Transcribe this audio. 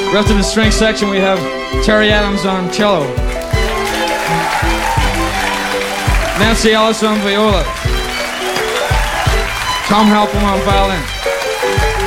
Rest of the string section, we have Terry Adams on cello, Nancy Ellis on viola, Tom Halpern on violin.